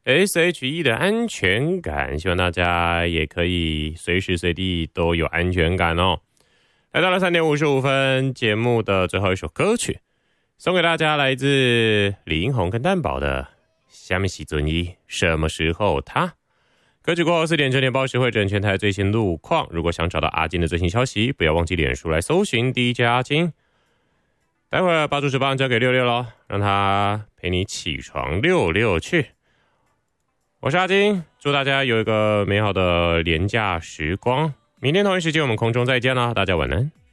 SHE 的安全感，希望大家也可以随时随地都有安全感哦。来到了3点55分，节目的最后一首歌曲，送给大家，来自李英宏跟蛋宝的《虾米时阵伊》，什么时候他？歌曲过后4点整点报时会整全台最新路况。如果想找到阿金的最新消息，不要忘记脸书来搜寻 DJ 阿金。待会儿把主持棒交给66咯，让他陪你起床66去。我是阿金，祝大家有一个美好的连假时光。明天同一时间我们空中再见啦，大家晚安。